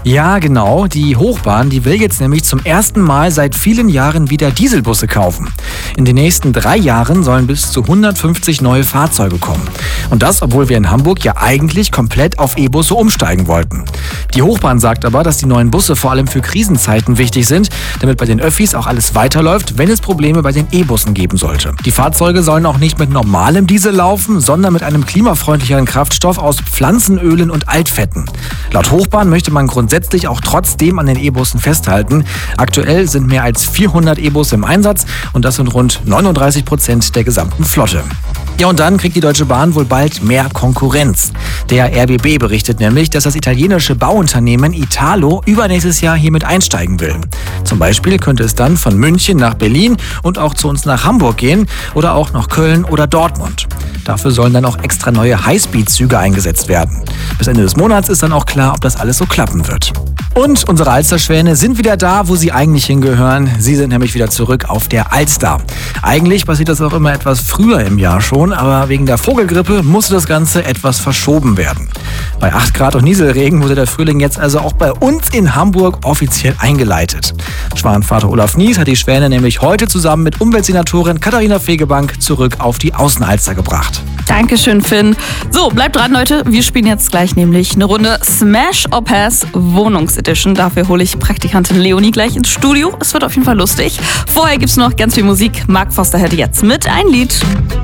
Ja, genau. Die Hochbahn, die will jetzt nämlich zum ersten Mal seit vielen Jahren wieder Dieselbusse kaufen. In den nächsten 3 Jahren sollen bis zu 150 neue Fahrzeuge kommen. Und das, obwohl wir in Hamburg ja eigentlich komplett auf E-Busse umsteigen wollten. Die Hochbahn sagt aber, dass die neuen Busse vor allem für Krisenzeiten wichtig sind, damit bei den Öffis auch alles weiterläuft, wenn es Probleme bei den E-Bussen geben sollte. Die Fahrzeuge sollen auch nicht mit normalem Diesel laufen, sondern mit einem klimafreundlicheren Kraftstoff aus Pflanzenölen und Altfetten. Laut Hochbahn möchte man grundsätzlich auch trotzdem an den E-Bussen festhalten. Aktuell sind mehr als 400 E-Busse im Einsatz und das sind rund 39% der gesamten Flotte. Ja, und dann kriegt die Deutsche Bahn wohl bald mehr Konkurrenz. Der RBB berichtet nämlich, dass das italienische Bauunternehmen Italo übernächstes Jahr hier mit einsteigen will. Zum Beispiel könnte es dann von München nach Berlin und auch zu uns nach Hamburg gehen oder auch nach Köln oder Dortmund. Dafür sollen dann auch extra neue Highspeed-Züge eingesetzt werden. Bis Ende des Monats ist dann auch klar, ob das alles so klappen wird. Und unsere Alsterschwäne sind wieder da, wo sie eigentlich hingehören. Sie sind nämlich wieder zurück auf der Alster. Eigentlich passiert das auch immer etwas früher im Jahr schon, aber wegen der Vogelgrippe musste das Ganze etwas verschoben werden. Bei 8 Grad und Nieselregen wurde der Frühling jetzt also auch bei uns in Hamburg offiziell eingeleitet. Schwanenvater Olaf Nies hat die Schwäne nämlich heute zusammen mit Umweltsenatorin Katharina Fegebank zurück auf die Außenalster gebracht. Dankeschön, Finn. So, bleibt dran, Leute. Wir spielen jetzt gleich nämlich eine Runde Smash or Pass Wohnungsedition. Dafür hole ich Praktikantin Leonie gleich ins Studio. Es wird auf jeden Fall lustig. Vorher gibt's noch ganz viel Musik. Mark Foster hätte jetzt mit ein Lied.